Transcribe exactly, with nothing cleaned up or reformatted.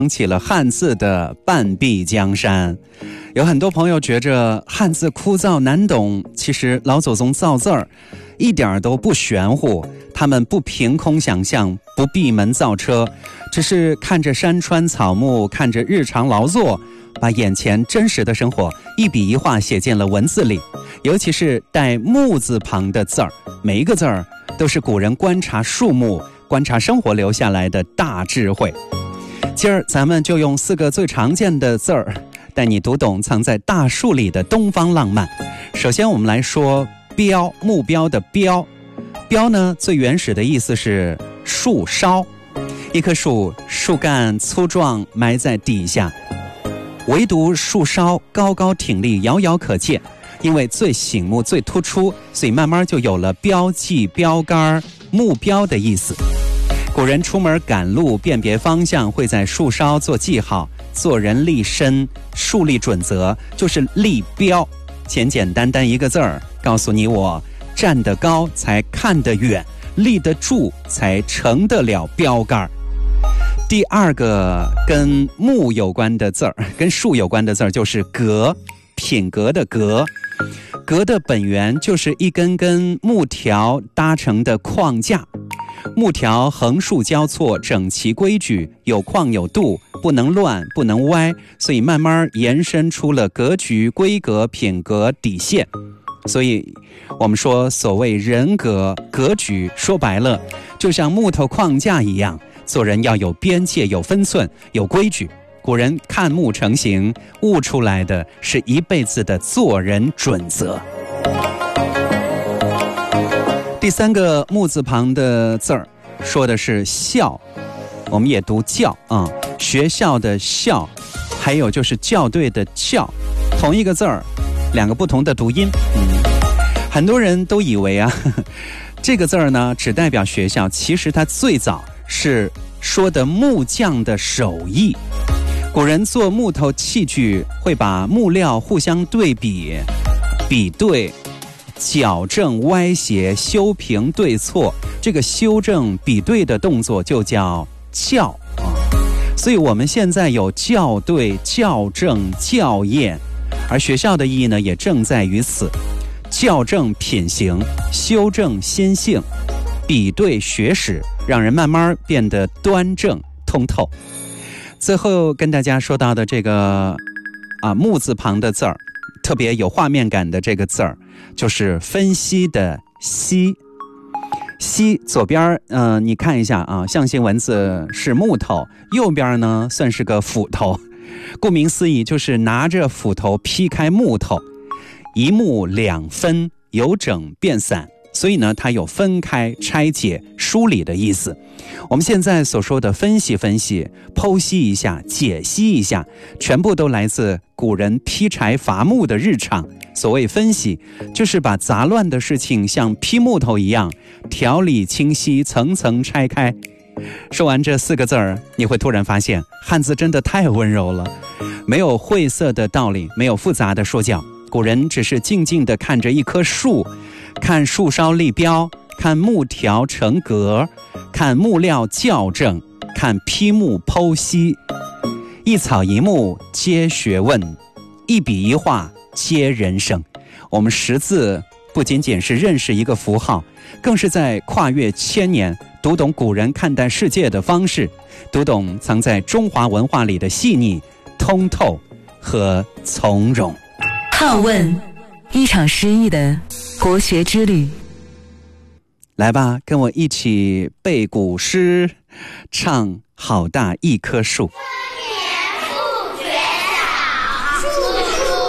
起了汉字的半壁江山。有很多朋友觉着汉字枯燥难懂，其实老祖宗造字儿一点都不玄乎，他们不凭空想象，不闭门造车，只是看着山川草木，看着日常劳作，把眼前真实的生活一笔一画写进了文字里。尤其是带木字旁的字儿，每一个字儿都是古人观察树木、观察生活留下来的大智慧。今儿咱们就用四个最常见的字儿，带你读懂藏在大树里的东方浪漫。首先我们来说标，目标的标。标呢，最原始的意思是树梢，一棵树树干粗壮，埋在底下，唯独树梢高高挺立，遥遥可见。因为最醒目最突出，所以慢慢就有了标记、标杆、目标的意思。古人出门赶路辨别方向会在树梢做记号，做人立身树立准则就是立标，简简单单一个字儿，告诉你我站得高才看得远，立得住才成得了标杆。第二个跟木有关的字儿，跟树有关的字儿就是格，品格的格。格的本源就是一根根木条搭成的框架，木条横竖交错，整齐规矩，有框有度，不能乱不能歪，所以慢慢延伸出了格局、规格、品格、底线。所以我们说所谓人格格局，说白了就像木头框架一样，做人要有边界、有分寸、有规矩。古人看木成形，悟出来的是一辈子的做人准则。第三个木字旁的字儿说的是校，我们也读教啊、嗯，学校的校，还有就是校对的校，同一个字儿，两个不同的读音。嗯，很多人都以为啊，呵呵这个字儿呢只代表学校，其实它最早是说的木匠的手艺。古人做木头器具会把木料互相对比、比对、矫正歪斜、修平对错，这个修正比对的动作就叫校啊。所以我们现在有校对、校正、校验，而学校的意义呢也正在于此，校正品行，修正心性，比对学识，让人慢慢变得端正通透。最后跟大家说到的这个啊木字旁的字儿，特别有画面感的这个字儿，就是分析的析。析左边呃你看一下啊，象形文字是木头，右边呢算是个斧头。顾名思义，就是拿着斧头劈开木头，一木两分，由整变散。所以呢，它有分开、拆解、梳理的意思。我们现在所说的分析分析、剖析一下、解析一下，全部都来自古人劈柴伐木的日常。所谓分析，就是把杂乱的事情像劈木头一样，条理清晰，层层拆开。说完这四个字儿，你会突然发现，汉字真的太温柔了，没有晦涩的道理，没有复杂的说教。古人只是静静地看着一棵树，看树梢立标，看木条成格，看木料校正，看劈木剖析，一草一木皆学问，一笔一画皆人生。我们识字不仅仅是认识一个符号，更是在跨越千年，读懂古人看待世界的方式，读懂藏在中华文化里的细腻、通透和从容。 好问，一场诗意的国学之旅。 来吧，跟我一起背古诗，唱好大一棵树。